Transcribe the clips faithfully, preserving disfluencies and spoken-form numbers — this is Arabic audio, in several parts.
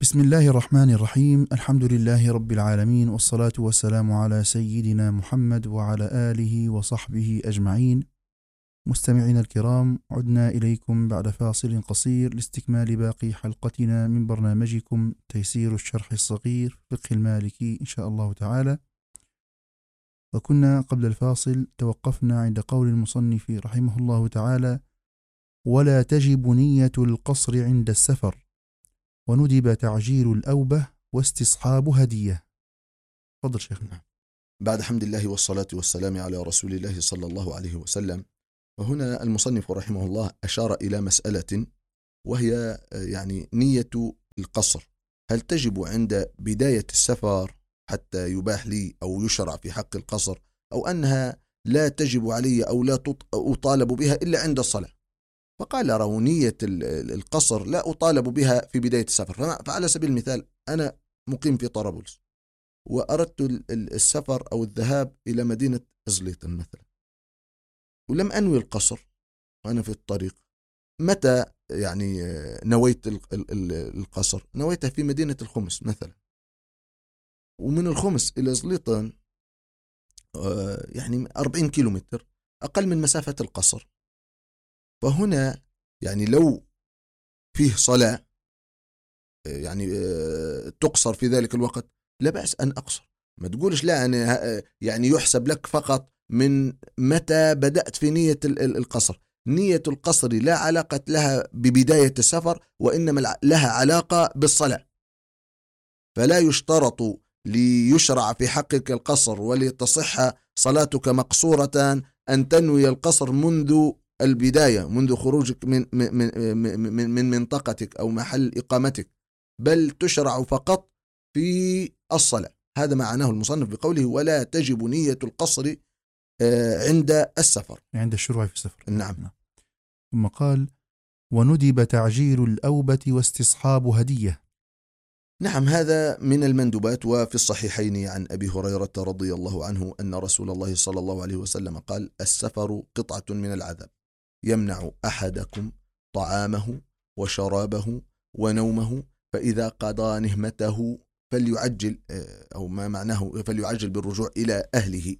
بسم الله الرحمن الرحيم. الحمد لله رب العالمين، والصلاة والسلام على سيدنا محمد وعلى آله وصحبه أجمعين. مستمعينا الكرام، عدنا إليكم بعد فاصل قصير لاستكمال باقي حلقتنا من برنامجكم تيسير الشرح الصغير فقه المالكي إن شاء الله تعالى. وكنا قبل الفاصل توقفنا عند قول المصنف رحمه الله تعالى: ولا تجب نية القصر عند السفر، وندب تعجيل الأوبة واستصحاب هدية. تفضل شيخنا. بعد حمد الله والصلاة والسلام على رسول الله صلى الله عليه وسلم. وهنا المصنف رحمه الله أشار إلى مسألة، وهي يعني نية القصر. هل تجب عند بداية السفر حتى يباح لي أو يشرع في حق القصر، أو أنها لا تجب علي أو لا أطالب بها إلا عند الصلاة؟ فقال: رو نية القصر لا أطالب بها في بداية السفر. فعلى سبيل المثال أنا مقيم في طرابلس وأردت السفر أو الذهاب إلى مدينة إزليطن مثلا، ولم أنوي القصر وأنا في الطريق. متى يعني نويت القصر؟ نويته في مدينة الخمس مثلا، ومن الخمس إلى إزليطن يعني أربعين كيلومتر، أقل من مسافة القصر. فهنا يعني لو فيه صلاة يعني تقصر في ذلك الوقت لا بأس أن أقصر. ما تقولش لا أنا يعني يحسب لك فقط من متى بدأت في نية القصر. نية القصر لا علاقة لها ببداية السفر، وإنما لها علاقة بالصلاة. فلا يشترط ليشرع في حقك القصر ولتصح صلاتك مقصورة أن تنوي القصر منذ البداية، منذ خروجك من من من من منطقتك أو محل إقامتك، بل تشرع فقط في الصلاة. هذا معناه المصنف بقوله: ولا تجب نية القصر عند السفر، عند الشروع في السفر. نعم. ثم قال: وندب تعجيل الأوبة واستصحاب هدية. نعم، هذا من المندوبات. وفي الصحيحين عن أبي هريرة رضي الله عنه أن رسول الله صلى الله عليه وسلم قال: السفر قطعة من العذاب، يمنع أحدكم طعامه وشرابه ونومه، فإذا قضى نهمته فليعجل، أو ما معناه فليعجل بالرجوع إلى أهله.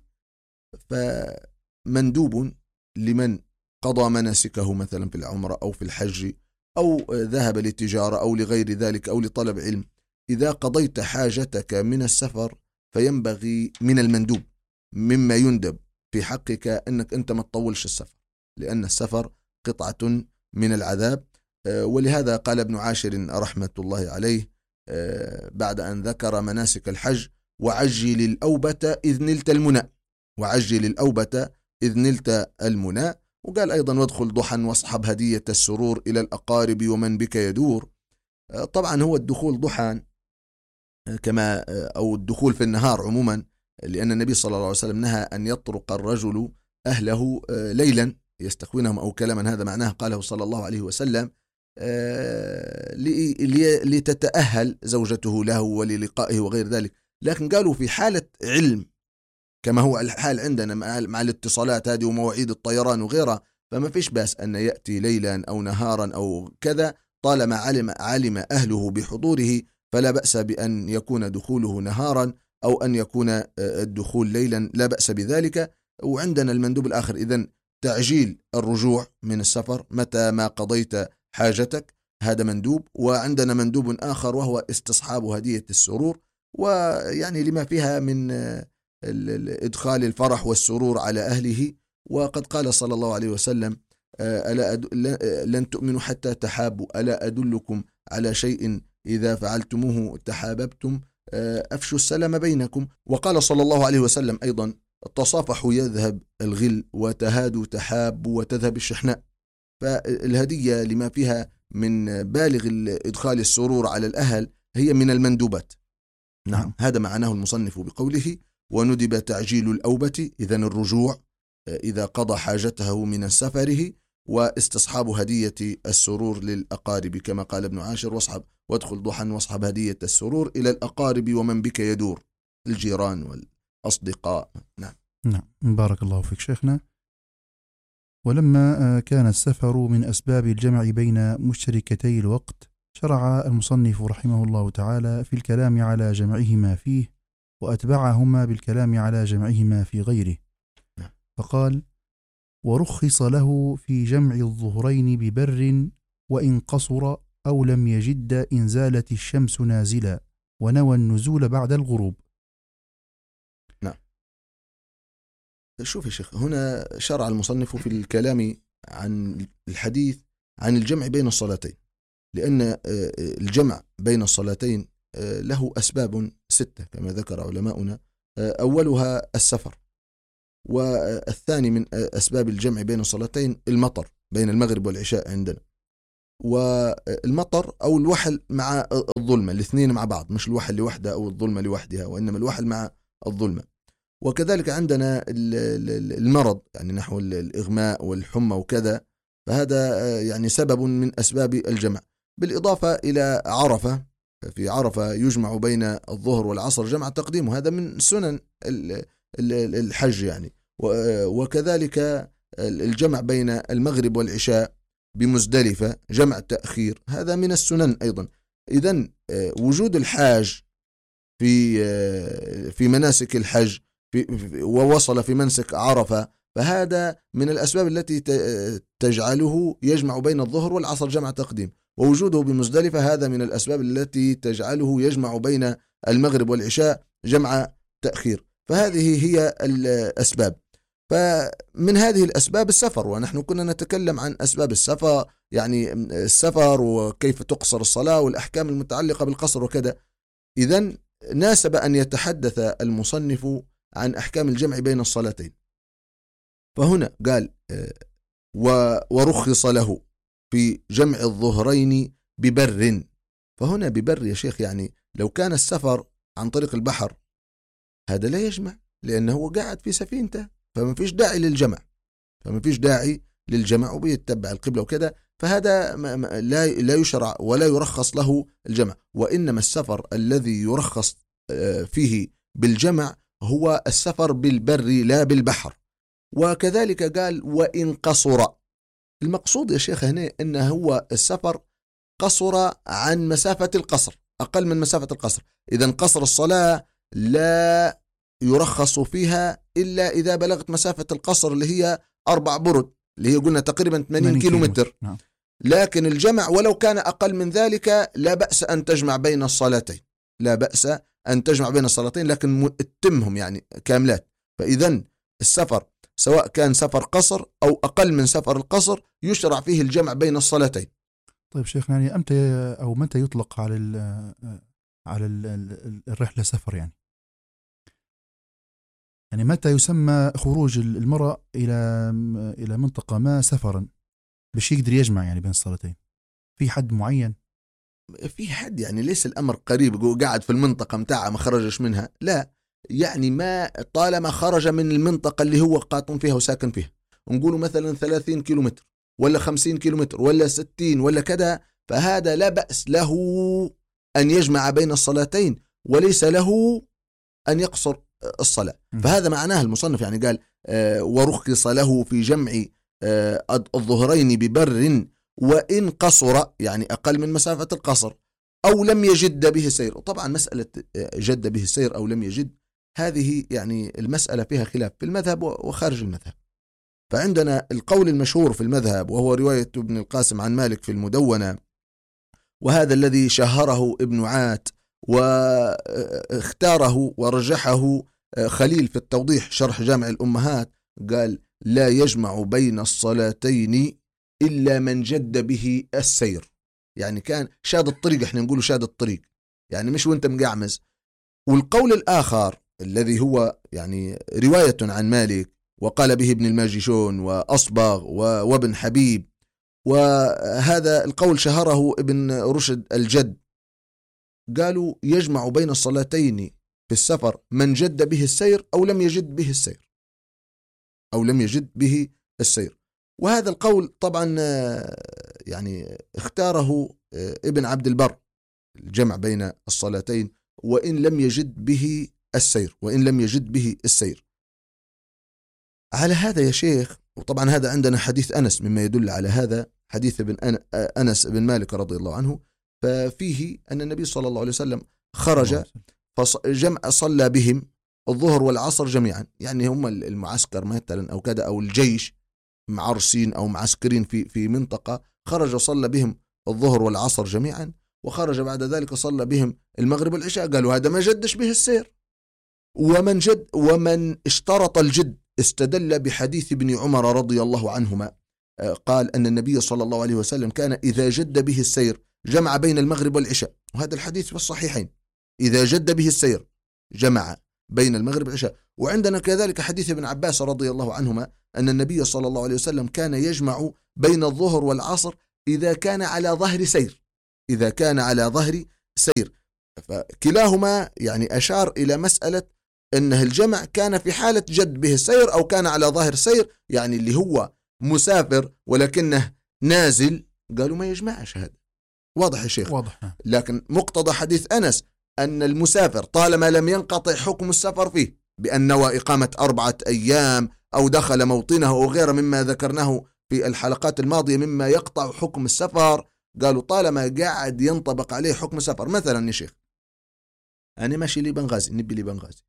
فمندوب لمن قضى مناسكه مثلا في العمرة أو في الحج أو ذهب للتجارة أو لغير ذلك أو لطلب علم، إذا قضيت حاجتك من السفر فينبغي من المندوب مما يندب في حقك أنك أنت ما تطولش السفر، لأن السفر قطعة من العذاب. ولهذا قال ابن عاشر رحمة الله عليه بعد أن ذكر مناسك الحج: وعجل الأوبة إذ نلت المنى، وعجل الأوبة إذ نلت المنى. وقال أيضا: وادخل ضحى واصحب هدية السرور إلى الأقارب ومن بك يدور. طبعا هو الدخول ضحى كما أو الدخول في النهار عموما، لأن النبي صلى الله عليه وسلم نهى أن يطرق الرجل أهله ليلا يستخونهم أو كلاما. هذا معناه قاله صلى الله عليه وسلم لتتأهل زوجته له وللقائه وغير ذلك. لكن قالوا في حالة علم كما هو الحال عندنا مع الاتصالات هذه ومواعيد الطيران وغيرها، فما فيش بأس أن يأتي ليلا أو نهارا أو كذا، طالما علم علم أهله بحضوره فلا بأس بأن يكون دخوله نهارا أو أن يكون الدخول ليلا، لا بأس بذلك. وعندنا المندوب الآخر إذن تعجيل الرجوع من السفر متى ما قضيت حاجتك، هذا مندوب. وعندنا مندوب آخر وهو استصحاب هدية السرور، ويعني لما فيها من إدخال الفرح والسرور على أهله. وقد قال صلى الله عليه وسلم: ألا أد... لن تؤمنوا حتى تحابوا، ألا أدلكم على شيء إذا فعلتموه تحاببتم، أفشوا السلام بينكم. وقال صلى الله عليه وسلم أيضا: تصافحوا يذهب الغل، وتهادوا تحابوا وتذهب الشحناء. فالهدية لما فيها من بالغ إدخال السرور على الأهل هي من المندوبات. نعم، هذا معناه المصنف بقوله: وندب تعجيل الأوبة، إذن الرجوع إذا قضى حاجته من سفره، واستصحاب هدية السرور للأقارب كما قال ابن عاشر: واصحب وادخل ضحى واصحب هدية السرور إلى الأقارب ومن بك يدور، الجيران والأصدقاء. نعم. نعم، بارك الله فيك شيخنا. ولما كان السفر من أسباب الجمع بين مشتركتي الوقت شرع المصنف رحمه الله تعالى في الكلام على جمعهما فيه، وأتبعهما بالكلام على جمعهما في غيره، فقال: ورخص له في جمع الظهرين ببر وإن قصر أو لم يجد إن زالت الشمس نازلا ونوى النزول بعد الغروب. نعم. شوف يا شيخ، هنا شرع المصنف في الكلام عن الحديث عن الجمع بين الصلاتين، لأن الجمع بين الصلاتين له أسباب ستة كما ذكر علماؤنا. أولها السفر، والثاني من أسباب الجمع بين الصلاتين المطر بين المغرب والعشاء عندنا، والمطر أو الوحل مع الظلمة، الاثنين مع بعض، مش الوحل لوحده أو الظلمة لوحدها، وإنما الوحل مع الظلمة. وكذلك عندنا المرض، يعني نحو الإغماء والحمى وكذا، فهذا يعني سبب من أسباب الجمع. بالإضافة إلى عرفة، في عرفة يجمع بين الظهر والعصر جمع تقديم، وهذا من سنن الحج يعني. وكذلك الجمع بين المغرب والعشاء بمزدلفة جمع تأخير، هذا من السنن أيضا. إذن وجود الحاج في في مناسك الحج في ووصل في منسك عرفة، فهذا من الأسباب التي تجعله يجمع بين الظهر والعصر جمع تقديم. ووجوده بمزدلفة هذا من الأسباب التي تجعله يجمع بين المغرب والعشاء جمع تأخير. فهذه هي الأسباب. فمن هذه الأسباب السفر، ونحن كنا نتكلم عن أسباب السفر، يعني السفر وكيف تقصر الصلاة والأحكام المتعلقة بالقصر وكذا. إذن ناسب أن يتحدث المصنف عن أحكام الجمع بين الصلاتين. فهنا قال: ورخص له في جمع الظهرين ببر. فهنا ببر يا شيخ، يعني لو كان السفر عن طريق البحر هذا لا يجمع، لأنه قاعد في سفينته، فما فيش داعي للجمع فما فيش داعي للجمع وبيتبع القبلة وكذا، فهذا لا لا يشرع ولا يرخص له الجمع. وإنما السفر الذي يرخص فيه بالجمع هو السفر بالبر لا بالبحر. وكذلك قال: وإن قصر. المقصود يا شيخ هنا إنه هو السفر قصر عن مسافة القصر، أقل من مسافة القصر. إذن قصر الصلاة لا يرخص فيها إلا إذا بلغت مسافة القصر اللي هي أربع برد، اللي هي قلنا تقريبا ثمانين كيلومتر. لكن الجمع ولو كان أقل من ذلك لا بأس أن تجمع بين الصلاتين، لا بأس أن تجمع بين الصلاتين، لكن تتمهم يعني كاملات. فإذن السفر سواء كان سفر قصر أو أقل من سفر القصر يشرع فيه الجمع بين الصلاتين. طيب شيخ، يعني أمتى أو متى يطلق على ال على ال الرحلة سفر؟ يعني يعني متى يسمى خروج المرأة إلى إلى منطقة ما سفرا باش يقدر يجمع يعني بين الصلاتين؟ في حد معين؟ في حد يعني ليس الأمر قريب قاعد في المنطقة متاعها ما خرجش منها، لا، يعني ما طالما خرج من المنطقة اللي هو قاطن فيها وساكن فيها، نقولوا مثلا ثلاثين كيلومتر ولا خمسين كيلومتر ولا ستين ولا كذا، فهذا لا بأس له أن يجمع بين الصلاتين وليس له أن يقصر الصلاة. فهذا معناه المصنف، يعني قال: آه ورخص له في جمع آه الظهرين ببر وإن قصر، يعني أقل من مسافة القصر، أو لم يجد به سير. طبعا مسألة جد به السير أو لم يجد، هذه يعني المسألة فيها خلاف في المذهب وخارج المذهب. فعندنا القول المشهور في المذهب وهو رواية ابن القاسم عن مالك في المدونة، وهذا الذي شهره ابن عات واختاره ورجحه خليل في التوضيح شرح جامع الأمهات، قال: لا يجمع بين الصلاتين إلا من جد به السير، يعني كان شاد الطريق، احنا نقوله شاد الطريق، يعني مش وانت مقعمز. والقول الآخر الذي هو يعني رواية عن مالك وقال به ابن الماجشون وأصبغ وابن حبيب، وهذا القول شهره ابن رشد الجد، قالوا: يجمع بين الصلاتين في السفر من جد به السير أو لم يجد به السير أو لم يجد به السير. وهذا القول طبعا يعني اختاره ابن عبد البر، الجمع بين الصلاتين وإن لم يجد به السير وإن لم يجد به السير. على هذا يا شيخ، وطبعا هذا عندنا حديث أنس مما يدل على هذا، حديث ابن أنس بن مالك رضي الله عنه، ففيه أن النبي صلى الله عليه وسلم خرج فجمع صلى بهم الظهر والعصر جميعا، يعني هم المعسكر مثلا أو كذا أو الجيش معرسين أو معسكرين في في منطقة، خرج صلى بهم الظهر والعصر جميعا، وخرج بعد ذلك صلى بهم المغرب والعشاء. قالوا هذا ما جدش به السير. ومن جد ومن اشترط الجد استدل بحديث ابن عمر رضي الله عنهما، قال أن النبي صلى الله عليه وسلم كان إذا جد به السير جمع بين المغرب والعشاء، وهذا الحديث في الصحيحين، إذا جد به السير جمع بين المغرب والعشاء. وعندنا كذلك حديث ابن عباس رضي الله عنهما أن النبي صلى الله عليه وسلم كان يجمع بين الظهر والعصر إذا كان على ظهر سير، إذا كان على ظهر سير. فكلاهما يعني أشار إلى مسألة أنه الجمع كان في حالة جد به السير أو كان على ظاهر سير، يعني اللي هو مسافر ولكنه نازل قالوا ما يجمعش. هذا واضح يا شيخ؟ واضح. لكن مقتضى حديث أنس أن المسافر طالما لم ينقطع حكم السفر فيه بأن نوى إقامة أربعة أيام أو دخل موطنه أو غيره مما ذكرناه في الحلقات الماضية مما يقطع حكم السفر، قالوا طالما قاعد ينطبق عليه حكم السفر. مثلا يا شيخ أنا ماشي لي بنغازي، نبي لي بنغازي،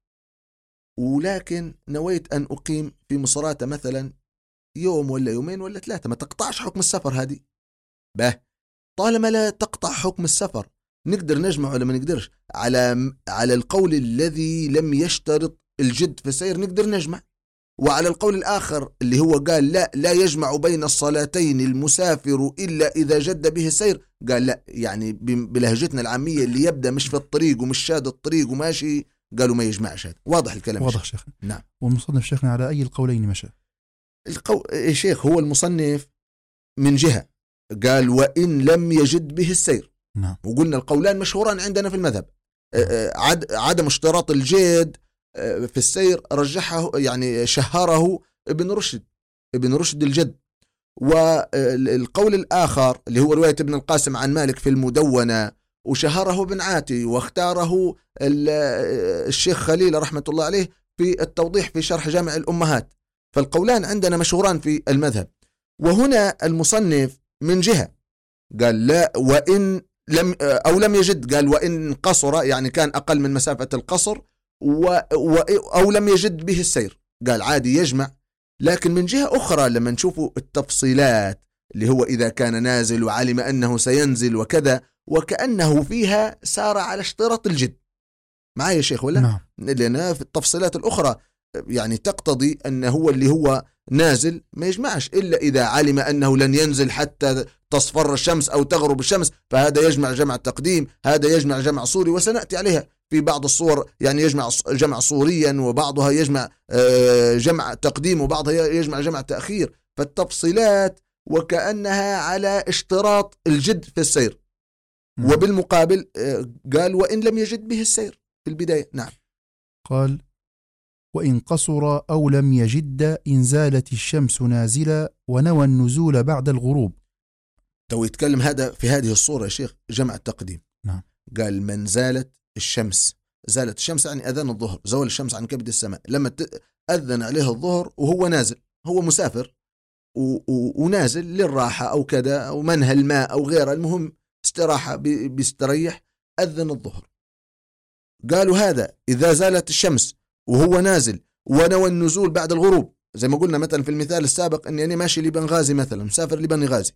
ولكن نويت أن أقيم في مصراتة مثلا يوم ولا يومين ولا ثلاثة، ما تقطعش حكم السفر هذه. به طالما لا تقطع حكم السفر نقدر نجمع ولا ما نقدرش؟ على على القول الذي لم يشترط الجد في السير نقدر نجمع، وعلى القول الآخر اللي هو قال لا لا يجمع بين الصلاتين المسافر إلا إذا جد به السير، قال لا، يعني بلهجتنا العامية اللي يبدأ مش في الطريق ومش شاد الطريق وماشي، قالوا ما يجمعش. هذا واضح الكلام؟ واضح شيخنا. نعم. والمصنف شيخنا على أي القولين مشى؟ القو... يا شيخ هو المصنف من جهة قال وإن لم يجد به السير. نعم. وقلنا القولان مشهوران عندنا في المذهب. عد... عدم اشتراط الجد في السير رجحه يعني شهره ابن رشد ابن رشد الجد. والقول الآخر اللي هو رواية ابن القاسم عن مالك في المدونة وشهره ابن عاتي واختاره الشيخ خليل رحمة الله عليه في التوضيح في شرح جامع الأمهات. فالقولان عندنا مشهوران في المذهب. وهنا المصنف من جهة قال لا وإن لم أو لم يجد، قال وإن قصر يعني كان أقل من مسافة القصر و أو لم يجد به السير، قال عادي يجمع. لكن من جهة أخرى لما نشوفوا التفصيلات اللي هو إذا كان نازل وعلم أنه سينزل وكذا، وكأنه فيها سار على اشتراط الجد. معايا يا شيخ ولا؟ نعم. لأن في التفصيلات الأخرى يعني تقتضي أن هو اللي هو نازل ما يجمعش إلا إذا علم أنه لن ينزل حتى تصفر الشمس أو تغرب الشمس، فهذا يجمع جمع تقديم، هذا يجمع جمع صوري، وسنأتي عليها في بعض الصور، يعني يجمع جمع صوريا وبعضها يجمع جمع تقديم وبعضها يجمع جمع تأخير. فالتفصيلات وكأنها على اشتراط الجد في السير. م. وبالمقابل قال وإن لم يجد به السير في البداية. نعم. قال وإن قصر أو لم يجد إن زالت الشمس نازلة ونوى النزول بعد الغروب. تو يتكلم هذا في هذه الصورة يا شيخ جمع التقديم. نعم. قال من زالت الشمس، زالت الشمس يعني أذان الظهر، زوال الشمس عن كبد السماء، لما أذن عليه الظهر وهو نازل، هو مسافر ونازل للراحة أو كذا أو منهى الماء أو غيره، المهم استراحة بيستريح، أذن الظهر. قالوا هذا إذا زالت الشمس وهو نازل ونوى النزول بعد الغروب، زي ما قلنا مثلا في المثال السابق أني أنا ماشي لبنغازي مثلا، مسافر لبني غازي،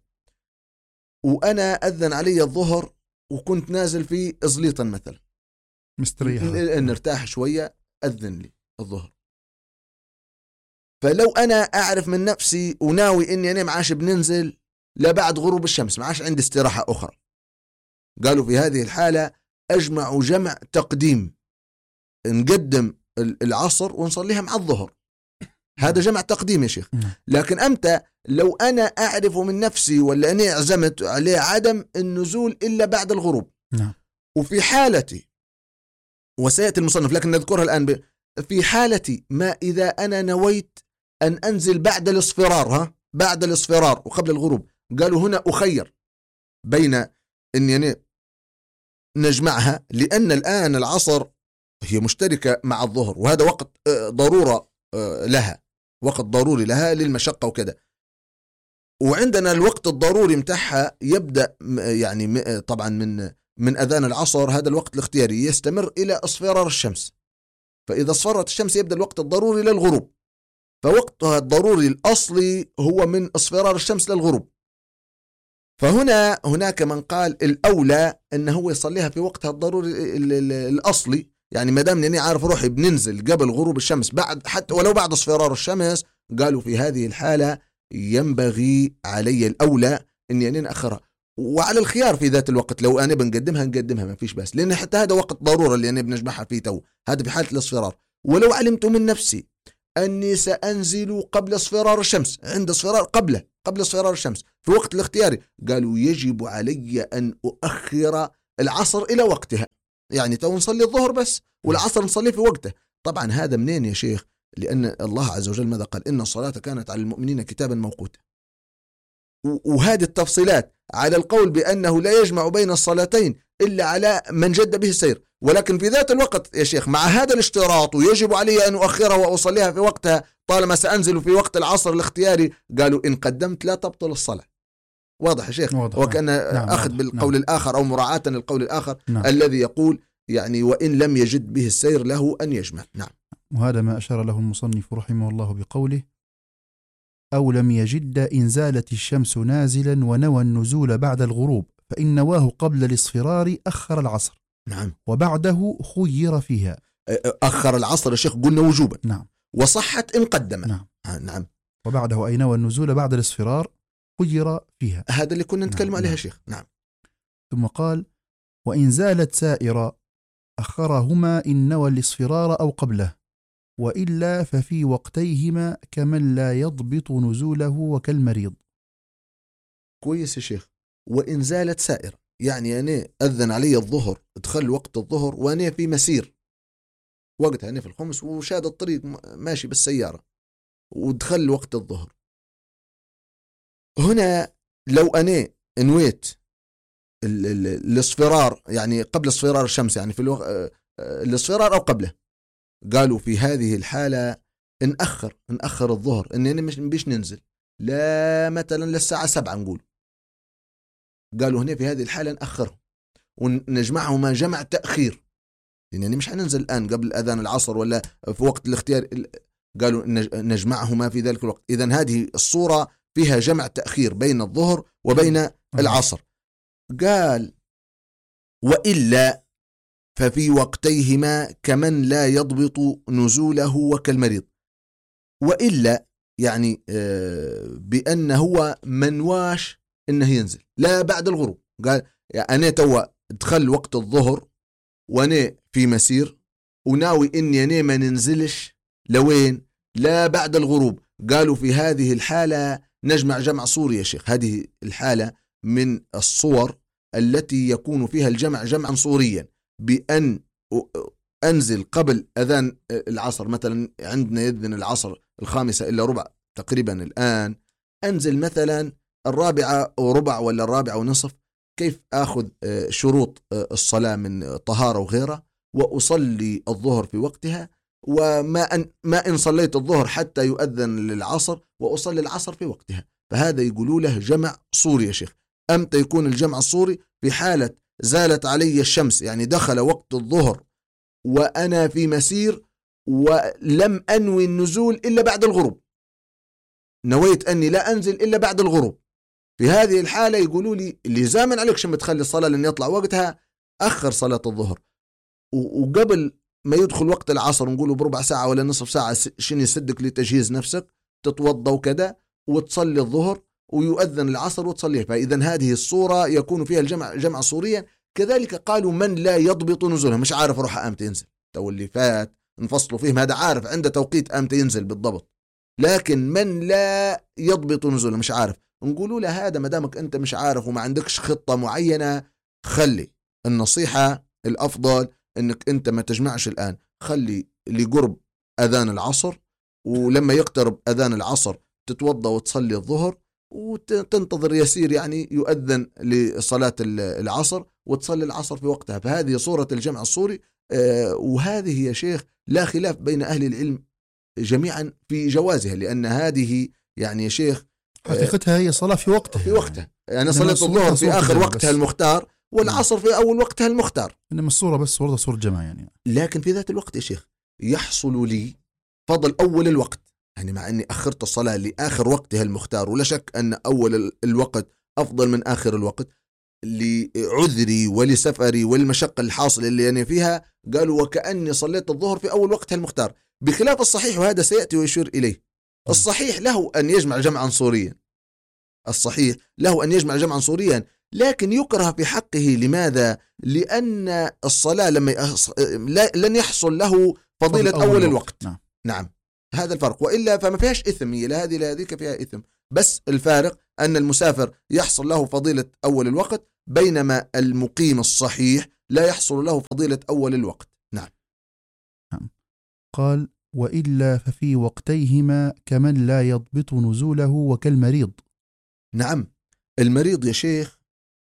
وأنا أذن علي الظهر وكنت نازل في إزليطا مثلا، مستريح نرتاح شوية، أذن لي الظهر. فلو أنا أعرف من نفسي وناوي أني أنا معاش بننزل لا بعد غروب الشمس، معاش عندي استراحة أخرى، قالوا في هذه الحالة أجمع جمع تقديم، نقدم العصر ونصليها مع الظهر، هذا جمع تقديم يا شيخ. لكن أمتى لو أنا أعرف من نفسي ولا أني عزمت عليه عدم النزول إلا بعد الغروب. نعم. وفي حالتي وسيأتي المصنف لكن نذكرها الآن ب... في حالتي ما إذا أنا نويت أن أنزل بعد الاصفرار، ها بعد الاصفرار وقبل الغروب، قالوا هنا أخير بين أني أنا نجمعها، لأن الآن العصر هي مشتركة مع الظهر، وهذا وقت ضرورة لها، وقت ضروري لها للمشقة وكذا. وعندنا الوقت الضروري متاعها يبدأ يعني طبعا من من أذان العصر، هذا الوقت الاختياري يستمر إلى اصفرار الشمس. فإذا اصفرت الشمس يبدأ الوقت الضروري للغروب، فوقتها الضروري الأصلي هو من اصفرار الشمس للغروب. فهنا هناك من قال الأولى أنه هو يصليها في وقتها الضروري الأصلي، يعني ما دام أني عارف روحي بننزل قبل غروب الشمس بعد حتى ولو بعد اصفرار الشمس، قالوا في هذه الحالة ينبغي علي الأولى أني أنا أخرها، وعلى الخيار في ذات الوقت لو أنا بنقدمها نقدمها ما فيش بس، لأن حتى هذا وقت ضرورة اللي أنا بنجمعها فيه تو، هذا في حالة الاصفرار. ولو علمت من نفسي أني سأنزل قبل اصفرار الشمس، عند اصفرار قبله قبل اصفرار الشمس في وقت الاختياري، قالوا يجب علي أن أؤخر العصر إلى وقتها، يعني تو نصلي الظهر بس والعصر نصلي في وقته. طبعا هذا منين يا شيخ؟ لأن الله عز وجل ماذا قال؟ إن الصلاة كانت على المؤمنين كتابا موقوتا. وهذه التفصيلات على القول بأنه لا يجمع بين الصلاتين إلا على من جد به السير، ولكن في ذات الوقت يا شيخ مع هذا الاشتراط ويجب علي أن أؤخرها وأصليها في وقتها طالما سأنزل في وقت العصر الاختياري، قالوا إن قدمت لا تبطل الصلاة. واضح يا شيخ؟ واضح. وكأن نعم أخذ نعم بالقول نعم الآخر أو مراعاة للقول الآخر نعم الذي يقول يعني وإن لم يجد به السير له أن يجمع. نعم. وهذا ما أشار له المصنف رحمه الله بقوله أو لم يجد إن زالت الشمس نازلا ونوى النزول بعد الغروب فإن نواه قبل الاصفرار أخر العصر. نعم. وبعده خير فيها. أخر العصر يا شيخ قلنا وجوبا. نعم. وصحت إن قدم. نعم. آه نعم. وبعده أي نوى النزول بعد الاصفرار خير فيها. هذا اللي كنا نتكلم نعم. عليها شيخ. نعم. ثم قال وإن زالت سائرة أخرهما إن نوى الاصفرار أو قبله، وإلا ففي وقتيهما كمن لا يضبط نزوله وكالمريض. كويس يا شيخ. وإن زالت سائرة يعني أنا أذن علي الظهر، ادخل وقت الظهر وأنا في مسير وقتها أنا في الخمس وشاد الطريق ماشي بالسيارة ودخل وقت الظهر، هنا لو أنا نويت الاصفرار يعني قبل اصفرار الشمس يعني في الوقت الاصفرار أو قبله، قالوا في هذه الحالة نأخر نأخر الظهر إننا مش بيش ننزل لا مثلا للساعة سبعة نقول، قالوا هنا في هذه الحالة نأخره ونجمعهما جمع تأخير، لأنني مش حننزل الآن قبل أذان العصر ولا في وقت الاختيار، قالوا نجمعهما في ذلك الوقت. إذن هذه الصورة فيها جمع تأخير بين الظهر وبين العصر. قال وإلا ففي وقتيهما كمن لا يضبط نزوله وكالمريض. وإلا يعني بأن هو منواش إنه ينزل لا بعد الغروب، قال يعني أنا توا ادخل وقت الظهر وأنا في مسير وناوي إني أنا ما ننزلش لوين لا بعد الغروب، قالوا في هذه الحالة نجمع جمع صوري يا شيخ. هذه الحالة من الصور التي يكون فيها الجمع جمعا صوريا، بأن أنزل قبل أذان العصر، مثلا عندنا يذن العصر الخامسة إلا ربع تقريبا الآن، أنزل مثلا الرابعة وربع ولا الرابعة ونصف، كيف أخذ شروط الصلاة من طهارة وغيرها وأصلي الظهر في وقتها، وما أن ما إن صليت الظهر حتى يؤذن للعصر وأصلي العصر في وقتها. فهذا يقولوا له جمع صوري يا شيخ. أمتى يكون الجمع الصوري؟ في حالة زالت علي الشمس، يعني دخل وقت الظهر وأنا في مسير ولم أنوي النزول إلا بعد الغروب، نويت أني لا أنزل إلا بعد الغروب. في هذه الحالة يقولوا لي اللي زامن عليك شم تخلي الصلاة لأن يطلع وقتها، أخر صلاة الظهر وقبل ما يدخل وقت العصر نقوله بربع ساعة ولا نصف ساعة شنو يسدك لتجهيز نفسك، تتوضى وكذا وتصلي الظهر ويؤذن العصر وتصليه. فإذا هذه الصورة يكون فيها الجمع جمع صوريا. كذلك قالوا من لا يضبط نزوله، مش عارف روح أمتى ينزل، تو اللي فات نفصلوا فيه هذا عارف عنده توقيت أمتى ينزل بالضبط، لكن من لا يضبط نزوله مش عارف، نقولوا له هذا مدامك أنت مش عارف وما عندكش خطة معينة، خلي النصيحة الأفضل أنك أنت ما تجمعش الآن، خلي لقرب أذان العصر، ولما يقترب أذان العصر تتوضى وتصلي الظهر وتنتظر يسير يعني يؤذن لصلاة العصر وتصلي العصر في وقتها. فهذه صورة الجمع الصوري، وهذه يا شيخ لا خلاف بين أهل العلم جميعا في جوازها، لأن هذه يعني يا شيخ حقيقتها هي صلاة في وقتها في وقتها، يعني إنما صلاة الصورة الظهر في صورة آخر جمع وقتها بس. المختار، والعصر في أول وقتها المختار. إنما الصورة بس صورة صورة جمع يعني. لكن في ذات الوقت يا شيخ يحصل لي فضل أول الوقت، يعني مع أني أخرت الصلاة لآخر وقتها المختار، ولا شك أن أول الوقت أفضل من آخر الوقت لعذري ولسفري والمشقة الحاصلة اللي أنا فيها، قالوا وكأني صليت الظهر في أول وقتها المختار، بخلاف الصحيح، وهذا سيأتي ويشير إليه. الصحيح له أن يجمع جمعا صوريا، الصحيح له أن يجمع جمعا صوريا، لكن يكره في حقه. لماذا؟ لأن الصلاة لما يأص... لن يحصل له فضيلة أول, أول الوقت. نعم. نعم، هذا الفرق، وإلا فما فيهاش إثم، هي لا هذه لا هذيك فيها إثم، بس الفارق أن المسافر يحصل له فضيلة أول الوقت، بينما المقيم الصحيح لا يحصل له فضيلة أول الوقت. نعم. نعم. قال وإلا ففي وقتيهما كمن لا يضبط نزوله وكالمريض. نعم، المريض يا شيخ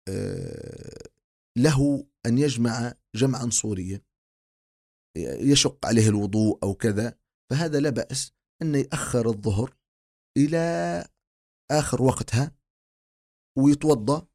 له أن يجمع جمعا صوريا، يشق عليه الوضوء أو كذا، فهذا لا بأس أن يأخر الظهر إلى آخر وقتها ويتوضأ